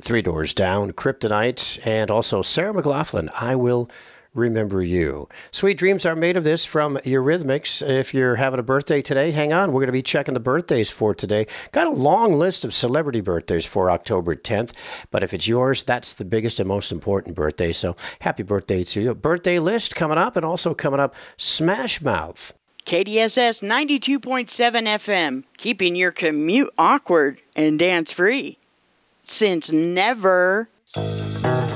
Three Doors Down, Kryptonite, and also Sarah McLachlan, I Will Remember You. Sweet Dreams Are Made of This from Eurythmics. If you're having a birthday today, hang on. We're going to be checking the birthdays for today. Got a long list of celebrity birthdays for October 10th, but if it's yours, that's the biggest and most important birthday. So happy birthday to you. Birthday list coming up, and also coming up, Smash Mouth. KDSS 92.7 FM, keeping your commute awkward and dance-free. Since never.